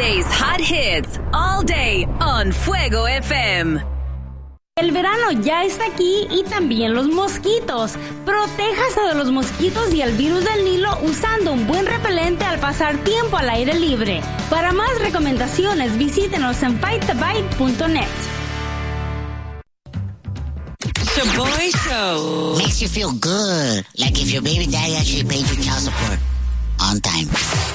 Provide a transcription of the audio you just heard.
today's hot hits all day on Fuego FM. El verano ya está aquí y también los mosquitos. Protéjase de los mosquitos y el virus del Nilo usando un buen repelente al pasar tiempo al aire libre. Para más recomendaciones, visítenos en bitethebite.net. Shaboy Show. Makes you feel good, like if your baby daddy actually paid your child support on time.